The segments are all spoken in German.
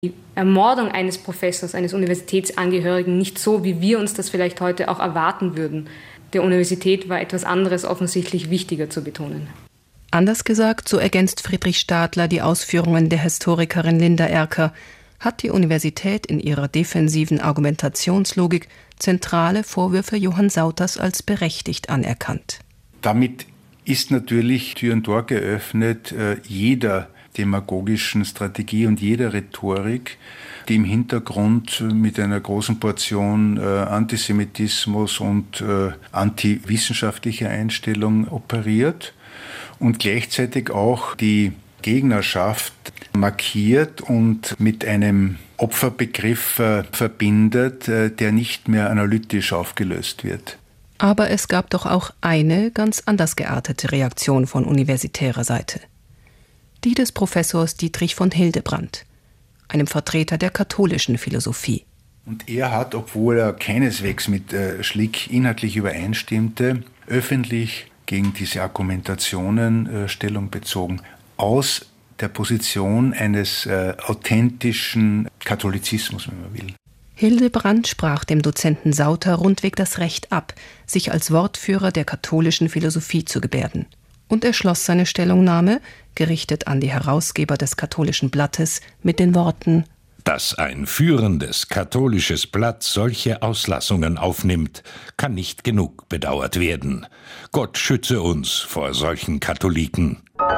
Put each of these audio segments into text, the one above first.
Die Ermordung eines Professors, eines Universitätsangehörigen, nicht so, wie wir uns das vielleicht heute auch erwarten würden. Der Universität war etwas anderes offensichtlich wichtiger zu betonen. Anders gesagt, so ergänzt Friedrich Stadler die Ausführungen der Historikerin Linda Erker, hat die Universität in ihrer defensiven Argumentationslogik zentrale Vorwürfe Johann Sauters als berechtigt anerkannt. Damit ist natürlich Tür und Tor geöffnet jeder demagogischen Strategie und jeder Rhetorik, die im Hintergrund mit einer großen Portion Antisemitismus und antiwissenschaftlicher Einstellung operiert und gleichzeitig auch die Gegnerschaft markiert und mit einem Opferbegriff verbindet, der nicht mehr analytisch aufgelöst wird. Aber es gab doch auch eine ganz anders geartete Reaktion von universitärer Seite. Die des Professors Dietrich von Hildebrand, einem Vertreter der katholischen Philosophie. Und er hat, obwohl er keineswegs mit Schlick inhaltlich übereinstimmte, öffentlich gegen diese Argumentationen Stellung bezogen, aus der Position eines authentischen Katholizismus, wenn man will. Hildebrand sprach dem Dozenten Sauter rundweg das Recht ab, sich als Wortführer der katholischen Philosophie zu gebärden. Und er schloss seine Stellungnahme, gerichtet an die Herausgeber des katholischen Blattes, mit den Worten: Dass ein führendes katholisches Blatt solche Auslassungen aufnimmt, kann nicht genug bedauert werden. Gott schütze uns vor solchen Katholiken.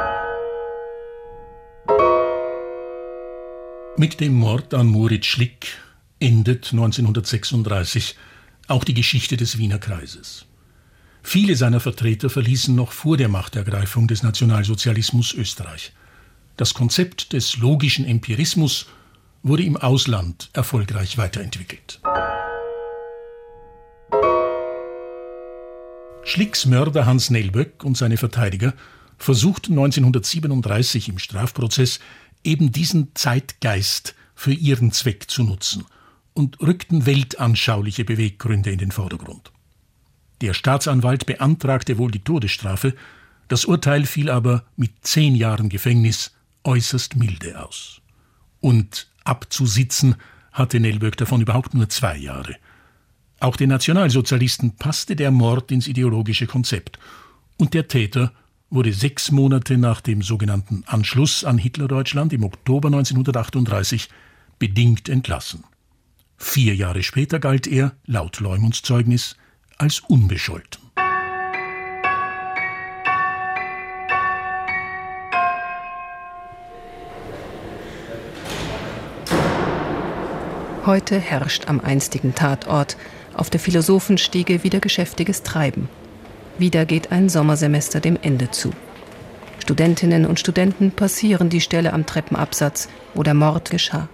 Mit dem Mord an Moritz Schlick endet 1936 auch die Geschichte des Wiener Kreises. Viele seiner Vertreter verließen noch vor der Machtergreifung des Nationalsozialismus Österreich. Das Konzept des logischen Empirismus wurde im Ausland erfolgreich weiterentwickelt. Schlicks Mörder Hans Nelböck und seine Verteidiger versuchten 1937 im Strafprozess eben diesen Zeitgeist für ihren Zweck zu nutzen und rückten weltanschauliche Beweggründe in den Vordergrund. Der Staatsanwalt beantragte wohl die Todesstrafe, das Urteil fiel aber mit 10 Jahren Gefängnis äußerst milde aus. Und abzusitzen hatte Nelböck davon überhaupt nur 2 Jahre. Auch den Nationalsozialisten passte der Mord ins ideologische Konzept. Und der Täter wurde 6 Monate nach dem sogenannten Anschluss an Hitlerdeutschland im Oktober 1938 bedingt entlassen. 4 Jahre später galt er, laut Leumunds Zeugnis, als unbescholten. Heute herrscht am einstigen Tatort auf der Philosophenstiege wieder geschäftiges Treiben. Wieder geht ein Sommersemester dem Ende zu. Studentinnen und Studenten passieren die Stelle am Treppenabsatz, wo der Mord geschah.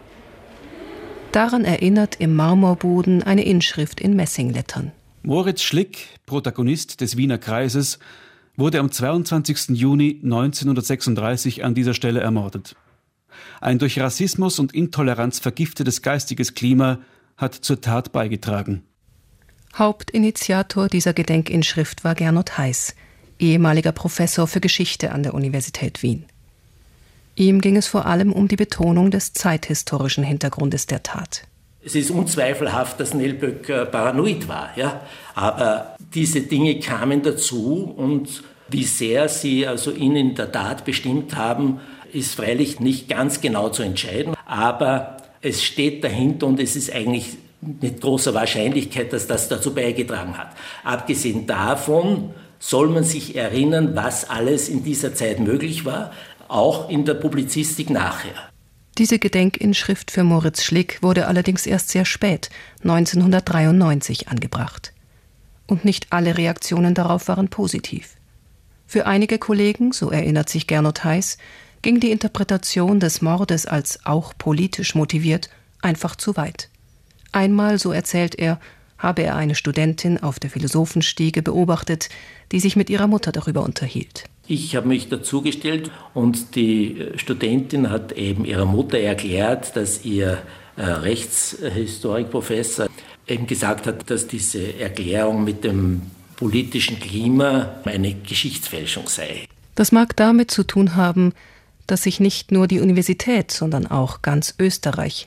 Daran erinnert im Marmorboden eine Inschrift in Messinglettern. Moritz Schlick, Protagonist des Wiener Kreises, wurde am 22. Juni 1936 an dieser Stelle ermordet. Ein durch Rassismus und Intoleranz vergiftetes geistiges Klima hat zur Tat beigetragen. Hauptinitiator dieser Gedenkinschrift war Gernot Heiß, ehemaliger Professor für Geschichte an der Universität Wien. Ihm ging es vor allem um die Betonung des zeithistorischen Hintergrundes der Tat. Es ist unzweifelhaft, dass Nelböck paranoid war, ja? Aber diese Dinge kamen dazu und wie sehr sie also ihn in der Tat bestimmt haben, ist freilich nicht ganz genau zu entscheiden. Aber es steht dahinter und es ist eigentlich mit großer Wahrscheinlichkeit, dass das dazu beigetragen hat. Abgesehen davon soll man sich erinnern, was alles in dieser Zeit möglich war, auch in der Publizistik nachher. Diese Gedenkinschrift für Moritz Schlick wurde allerdings erst sehr spät, 1993, angebracht. Und nicht alle Reaktionen darauf waren positiv. Für einige Kollegen, so erinnert sich Gernot Heiß, ging die Interpretation des Mordes als auch politisch motiviert einfach zu weit. Einmal, so erzählt er, habe er eine Studentin auf der Philosophenstiege beobachtet, die sich mit ihrer Mutter darüber unterhielt. Ich habe mich dazugestellt und die Studentin hat eben ihrer Mutter erklärt, dass ihr Rechtshistorikprofessor eben gesagt hat, dass diese Erklärung mit dem politischen Klima eine Geschichtsfälschung sei. Das mag damit zu tun haben, dass sich nicht nur die Universität, sondern auch ganz Österreich